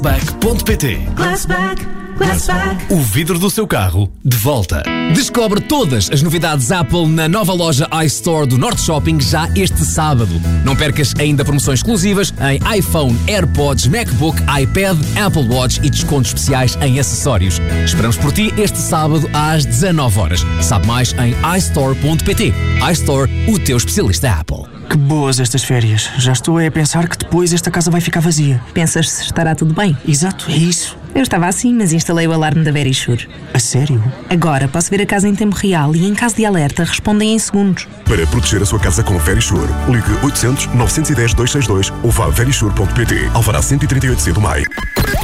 Glassback.pt. Glassback. O vidro do seu carro de volta. Descobre todas as novidades Apple na nova loja iStore do Norte Shopping já este sábado. Não percas ainda promoções exclusivas em iPhone, AirPods, MacBook, iPad, Apple Watch e descontos especiais em acessórios. Esperamos por ti este sábado às 19 horas. Sabe mais em iStore.pt. iStore, o teu especialista Apple. Que boas estas férias. Já estou a pensar que depois esta casa vai ficar vazia. Pensas se estará tudo bem? Exato, é isso. Eu estava assim, mas instalei o alarme da Verisure. A sério? Agora posso ver a casa em tempo real e em caso de alerta respondem em segundos. Para proteger a sua casa com Verisure, ligue 800 910 262 ou vá a verisure.pt. Alvará 138 de Maio.